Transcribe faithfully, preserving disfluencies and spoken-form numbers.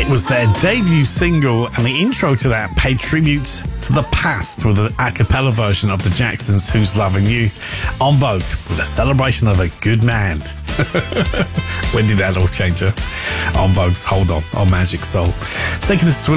It was their debut single, and the intro to that paid tribute to the past with an a cappella version of the Jacksons' Who's Loving You, En Vogue with a celebration of a good man. When did that all change, huh? En Vogue's Hold On on Magic Soul. Taking us to